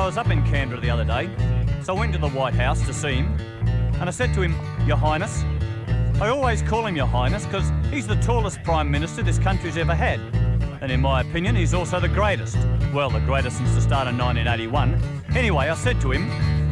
I was up in Canberra the other day, so I went to the White House to see him, and I said to him, Your Highness, I always call him Your Highness because he's the tallest Prime Minister this country's ever had. And in my opinion, he's also the greatest. Well, the greatest since the start of 1981. Anyway, I said to him,